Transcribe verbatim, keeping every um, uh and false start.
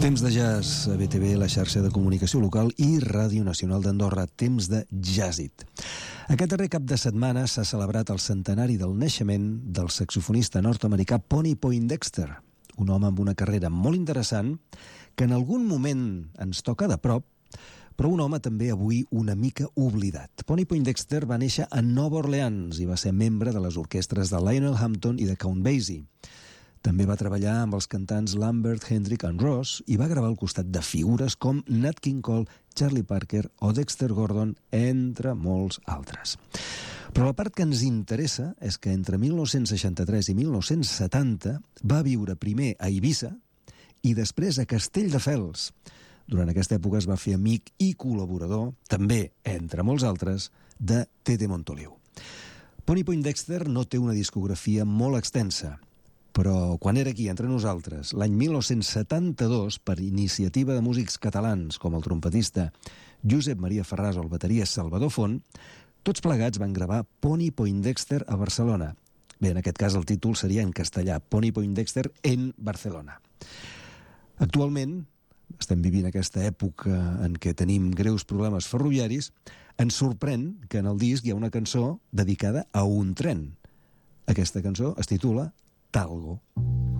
Temps de jazz a B T V, la xarxa de comunicació local, i Ràdio Nacional d'Andorra. Temps de Jazzit. Aquest darrer cap de setmana s'ha celebrat el centenari del naixement del saxofonista nord-americà Pony Poindexter, un home amb una carrera molt interessant que en algun moment ens toca de prop, però un home també avui una mica oblidat. Pony Poindexter va néixer a Nova Orleans i va ser membre de les orquestres de Lionel Hampton i de Count Basie. També va treballar amb els cantants Lambert, Hendrick and Ross i va gravar al costat de figures com Nat King Cole, Charlie Parker o Dexter Gordon, entre molts altres. Però la part que ens interessa és que entre mil nou-cents seixanta-tres i mil nou-cents setanta va viure primer a Eivissa i després a Castelldefels. Durant aquesta època es va fer amic i col·laborador, també, entre molts altres, de Tete Montoliu. Pony Poindexter no té una discografia molt extensa, però quan era aquí entre nosaltres, l'any mil nou-cents setanta-dos, per iniciativa de músics catalans com el trompetista Josep Maria Ferràs o el bateria Salvador Font, tots plegats van gravar Pony Poindexter a Barcelona. Bé, en aquest cas el títol seria en castellà, Pony Poindexter en Barcelona. Actualment, estem vivint aquesta època en què tenim greus problemes ferroviaris, ens sorprèn que en el disc hi ha una cançó dedicada a un tren. Aquesta cançó es titula Talgo.